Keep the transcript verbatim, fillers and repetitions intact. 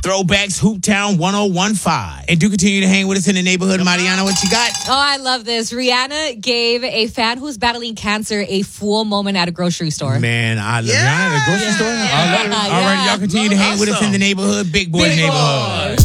Throwbacks, Hooptown ten fifteen. And do continue to hang with us in the neighborhood. Mariana, what you got? Oh, I love this. Rihanna gave a fan who's battling cancer a full moment at a grocery store. Man, I love Yeah. Rihanna at the grocery store. Yeah. All right, all right, y'all continue to hang with us in the neighborhood. Big boy Big neighborhood. boy.